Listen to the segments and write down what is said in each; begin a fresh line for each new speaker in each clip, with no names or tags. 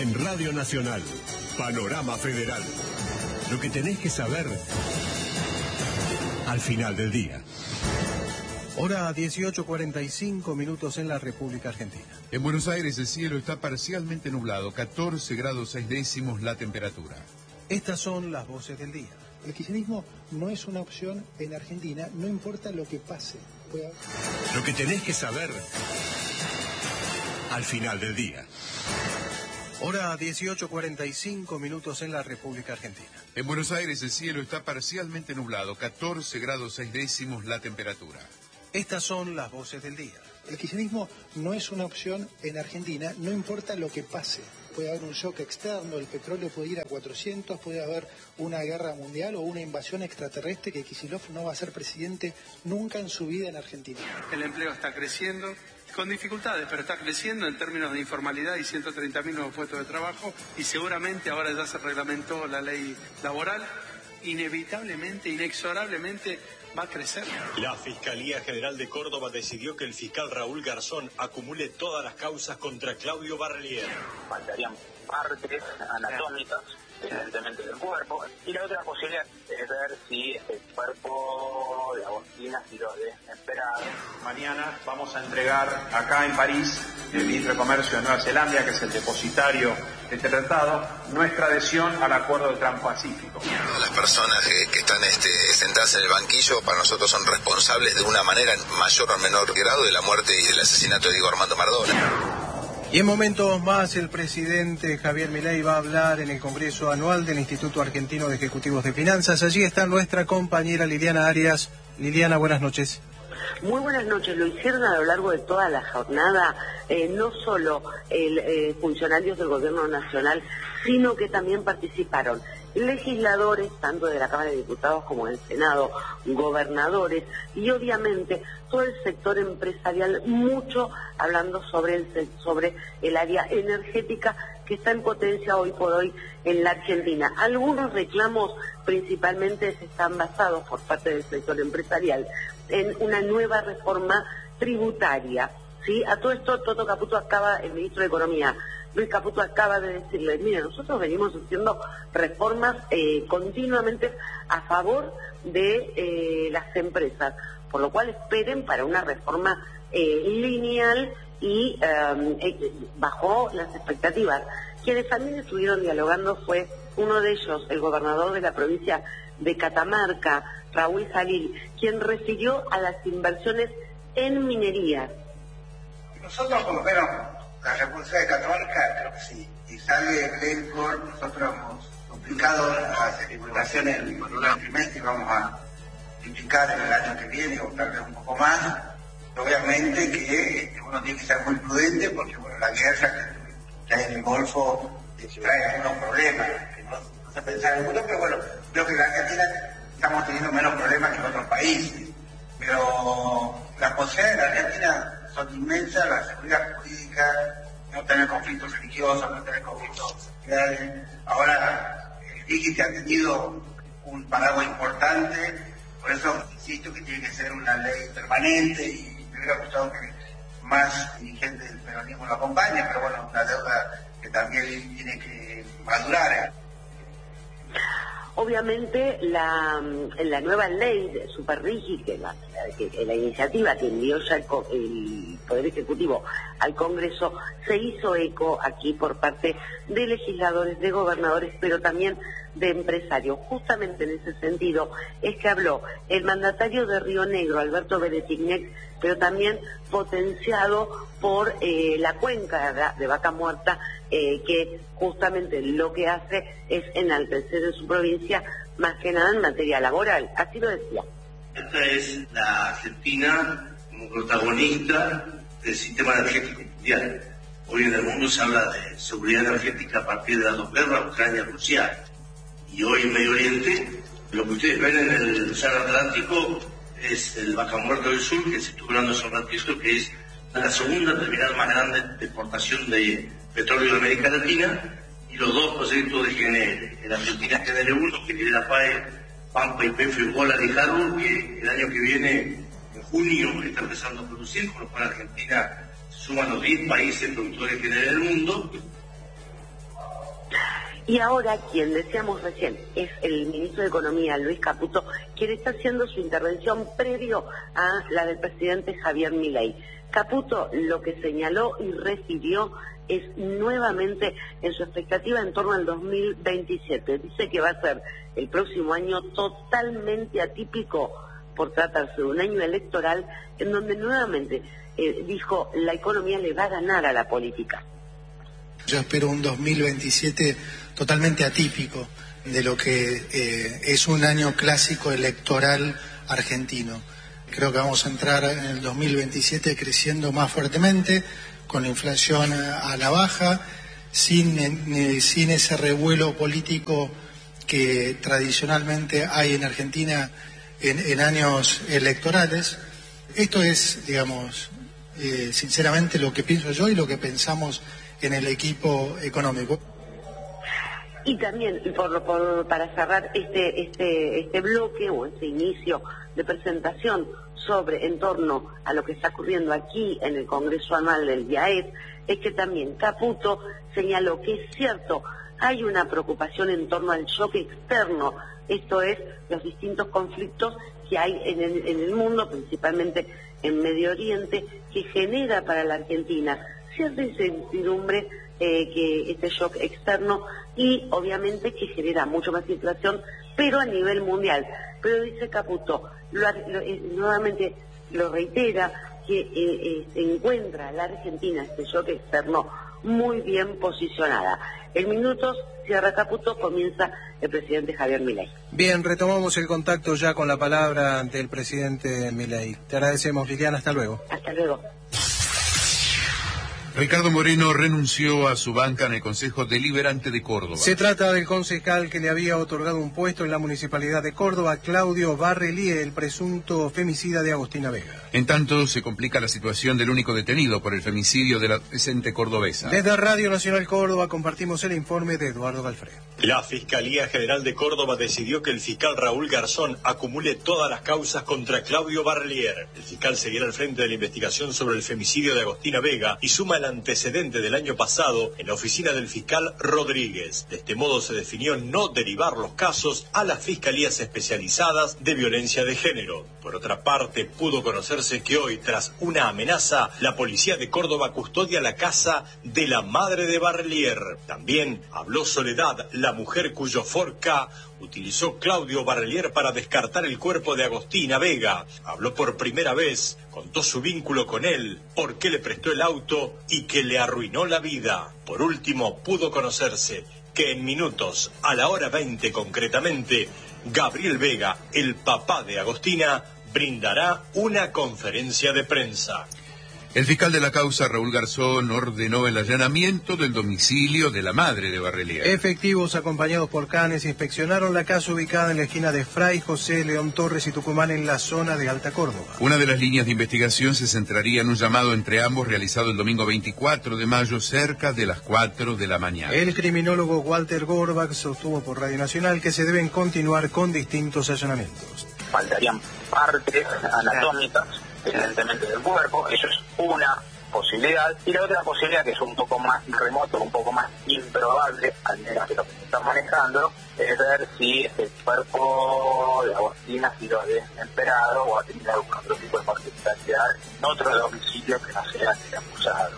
En Radio Nacional, Panorama Federal. Lo que tenés que saber al final del día.
Hora 18:45 en la República Argentina.
En Buenos Aires el cielo está parcialmente nublado, 14 grados 6 décimos la temperatura.
Estas son las voces del día.
El kirchnerismo no es una opción en Argentina, no importa lo que pase.
Lo que tenés que saber al final del día.
Hora 18:45 en la República Argentina.
En Buenos Aires el cielo está parcialmente nublado, 14 grados 6 décimos la temperatura.
Estas son las voces del día.
El kirchnerismo no es una opción en Argentina, no importa lo que pase. Puede haber un shock externo, el petróleo puede ir a 400, puede haber una guerra mundial o una invasión extraterrestre que Kicillof no va a ser presidente nunca en su vida en Argentina.
El empleo está creciendo, con dificultades, pero está creciendo en términos de informalidad y 130.000 nuevos puestos de trabajo y seguramente ahora ya se reglamentó la ley laboral, inevitablemente, inexorablemente va a crecer.
La Fiscalía General de Córdoba decidió que el fiscal Raúl Garzón acumule todas las causas contra Claudio Barrelier.
Faltarían partes anatómicas, evidentemente, del cuerpo. Y la otra posibilidad es ver si el cuerpo, la botina, giró desesperado.
Mañana vamos a entregar acá en París, el ministro de Comercio de Nueva Zelanda, que es el depositario de este tratado, nuestra adhesión al acuerdo de Transpacífico.
Las personas que están sentadas en el banquillo para nosotros son responsables de una manera mayor o menor grado de la muerte y del asesinato de Diego Armando Maradona.
Y en momentos más el presidente Javier Milei va a hablar en el Congreso Anual del Instituto Argentino de Ejecutivos de Finanzas. Allí está nuestra compañera Liliana Arias. Liliana, buenas noches.
Muy buenas noches. Lo hicieron a lo largo de toda la jornada, no solo funcionarios del Gobierno Nacional, sino que también participaron legisladores, tanto de la Cámara de Diputados como del Senado, gobernadores y obviamente todo el sector empresarial, mucho hablando sobre el área energética que está en potencia hoy por hoy en la Argentina. Algunos reclamos principalmente se están basados por parte del sector empresarial en una nueva reforma tributaria. ¿Sí? A todo esto, Toto Caputo el ministro de Economía, Luis Caputo acaba de decirle, mire, nosotros venimos haciendo reformas continuamente a favor de las empresas, por lo cual esperen para una reforma lineal y bajó las expectativas. Quienes también estuvieron dialogando fue uno de ellos, el gobernador de la provincia de Catamarca, Raúl Jalil, quien refirió a las inversiones en minería.
Nosotros, por lo menos, la República de Catamarca, creo que sí. Y sale Glencore, nosotros hemos duplicado las exportaciones en el primer trimestre y vamos a duplicar en el año que viene o tal vez un poco más. Obviamente que uno tiene que ser muy prudente porque, bueno, la guerra que hay en el Golfo trae algunos problemas, que no se pensaba en uno, pero bueno, creo que en la Argentina estamos teniendo menos problemas que en otros países. Pero las posibilidades en la Argentina son inmensas, la seguridad jurídica, no tener conflictos religiosos, no tener conflictos sociales. Ahora el DIGI ha tenido un paraguas importante, por eso insisto que tiene que ser una ley permanente y me hubiera gustado que más dirigentes del peronismo lo acompañen, pero bueno, una deuda que también tiene que madurar.
Obviamente la nueva ley de Superrigi, que la iniciativa que envió ya el Poder Ejecutivo al Congreso, se hizo eco aquí por parte de legisladores, de gobernadores, pero también de empresarios. Justamente en ese sentido es que habló el mandatario de Río Negro, Alberto Beretignet, pero también potenciado por la cuenca de Vaca Muerta, que justamente lo que hace es enaltecer en su provincia, más que nada en materia laboral. Así lo decía.
Esta es la Argentina como protagonista del sistema energético mundial. Hoy en el mundo se habla de seguridad energética a partir de las dos guerras, Ucrania y Rusia. Y hoy en Medio Oriente, lo que ustedes ven en el Océano Atlántico es el Vaca Muerta del Sur, que se estuvo hablando hace un ratito, que es la segunda terminal más grande de exportación de petróleo de América Latina, y los dos proyectos de GNL. En Argentina GNL 1, que lidera PAE, Pampa, YPF, Golar y Harbour, que el año que viene, en junio, está empezando a producir, con lo cual Argentina suma los 10 países productores GNL del mundo.
Y ahora, quien decíamos recién, es el ministro de Economía, Luis Caputo, quien está haciendo su intervención previo a la del presidente Javier Milei. Caputo lo que señaló y refirió es nuevamente en su expectativa en torno al 2027. Dice que va a ser el próximo año totalmente atípico por tratarse de un año electoral en donde nuevamente, dijo, la economía le va a ganar a la política.
Yo espero un 2027 totalmente atípico de lo que es un año clásico electoral argentino. Creo que vamos a entrar en el 2027 creciendo más fuertemente, con la inflación a la baja, sin ese revuelo político que tradicionalmente hay en Argentina en años electorales. Esto es, digamos, sinceramente lo que pienso yo y lo que pensamos en el equipo económico.
Y también, para cerrar este bloque o este inicio de presentación en torno a lo que está ocurriendo aquí en el Congreso Anual del IAEP, es que también Caputo señaló que es cierto, hay una preocupación en torno al shock externo, esto es, los distintos conflictos que hay en el mundo, principalmente en Medio Oriente, que genera para la Argentina cierta incertidumbre, que este shock externo, y obviamente que genera mucho más inflación, pero a nivel mundial. Pero dice Caputo, nuevamente lo reitera, que encuentra a la Argentina este shock externo muy bien posicionada. En minutos cierra Caputo, comienza el presidente Javier Milei.
Bien, retomamos el contacto ya con la palabra del presidente Milei. Te agradecemos, Liliana, hasta luego.
Hasta luego.
Ricardo Moreno renunció a su banca en el Consejo Deliberante de Córdoba.
Se trata del concejal que le había otorgado un puesto en la Municipalidad de Córdoba, Claudio Barrelier, el presunto femicida de Agostina Vega.
En tanto, se complica la situación del único detenido por el femicidio de la adolescente cordobesa.
Desde Radio Nacional Córdoba compartimos el informe de Eduardo Galfré.
La Fiscalía General de Córdoba decidió que el fiscal Raúl Garzón acumule todas las causas contra Claudio Barrelier. El fiscal seguirá al frente de la investigación sobre el femicidio de Agostina Vega y suma el antecedente del año pasado en la oficina del fiscal Rodríguez. De este modo se definió no derivar los casos a las fiscalías especializadas de violencia de género. Por otra parte, pudo conocerse que hoy, tras una amenaza, la policía de Córdoba custodia la casa de la madre de Barrelier. También habló Soledad, la mujer cuyo Ford Ka utilizó Claudio Barrelier para descartar el cuerpo de Agostina Vega. Habló por primera vez, contó su vínculo con él, por qué le prestó el auto y que le arruinó la vida. Por último, pudo conocerse que en minutos, a la hora 20 concretamente, Gabriel Vega, el papá de Agostina, brindará una conferencia de prensa.
El fiscal de la causa, Raúl Garzón, ordenó el allanamiento del domicilio de la madre de Barrelier.
Efectivos acompañados por canes inspeccionaron la casa ubicada en la esquina de Fray José, León Torres y Tucumán, en la zona de Alta Córdoba.
Una de las líneas de investigación se centraría en un llamado entre ambos realizado el domingo 24 de mayo cerca de las 4 de la mañana.
El criminólogo Walter Gorbach sostuvo por Radio Nacional que se deben continuar con distintos allanamientos.
Faltarían partes anatómicas, evidentemente, del cuerpo, eso es una posibilidad, y la otra posibilidad, que es un poco más remoto, un poco más improbable, al menos de lo que se está manejando, es ver si el cuerpo de Agostina ha sido desmembrado o ha tenido algún otro tipo de particularidad en otro domicilio que no sea el acusado.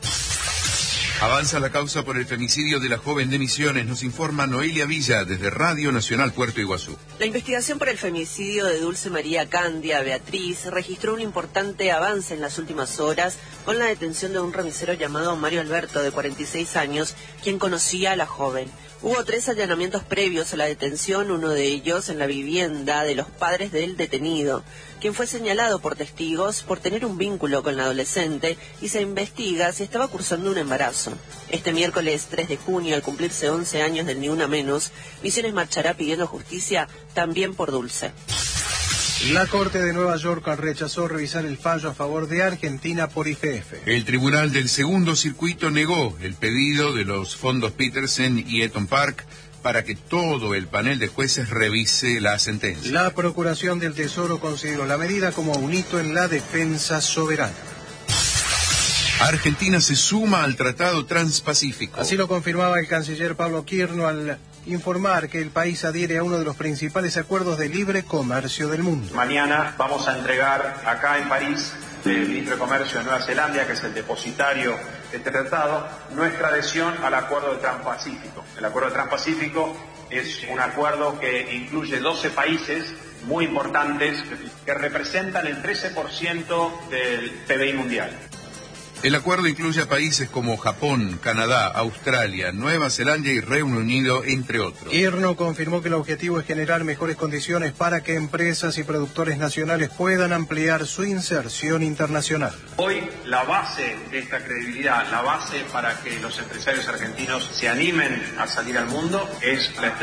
Avanza la causa por el femicidio de la joven de Misiones, nos informa Noelia Villa desde Radio Nacional Puerto Iguazú.
La investigación por el femicidio de Dulce María Candia Beatriz registró un importante avance en las últimas horas con la detención de un remisero llamado Mario Alberto, de 46 años, quien conocía a la joven. Hubo 3 allanamientos previos a la detención, uno de ellos en la vivienda de los padres del detenido, quien fue señalado por testigos por tener un vínculo con la adolescente, y se investiga si estaba cursando un embarazo. Este miércoles 3 de junio, al cumplirse 11 años del Ni Una Menos, Misiones marchará pidiendo justicia también por Dulce.
La Corte de Nueva York rechazó revisar el fallo a favor de Argentina por YPF.
El Tribunal del Segundo Circuito negó el pedido de los fondos Petersen y Eton Park para que todo el panel de jueces revise la sentencia.
La Procuración del Tesoro consideró la medida como un hito en la defensa soberana.
Argentina se suma al Tratado Transpacífico.
Así lo confirmaba el canciller Pablo Quirno al informar que el país adhiere a uno de los principales acuerdos de libre comercio del mundo.
Mañana vamos a entregar acá en París el ministro de Comercio de Nueva Zelanda, que es el depositario de este tratado, nuestra adhesión al acuerdo de Transpacífico. El acuerdo de Transpacífico es un acuerdo que incluye 12 países muy importantes que representan el 13% del PBI mundial.
El acuerdo incluye a países como Japón, Canadá, Australia, Nueva Zelanda y Reino Unido, entre otros.
Quirno confirmó que el objetivo es generar mejores condiciones para que empresas y productores nacionales puedan ampliar su inserción internacional.
Hoy la base de esta credibilidad, la base para que los empresarios argentinos se animen a salir al mundo es la